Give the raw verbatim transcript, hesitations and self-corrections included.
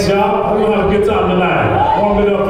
y'all. We're gonna have a good time tonight. Warm it up.